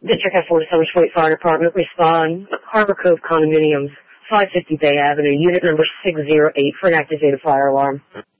District F4 Summers Point Fire Department, respond. Harbor Cove Condominiums, 550 Bay Avenue, unit number 608 for an activated fire alarm.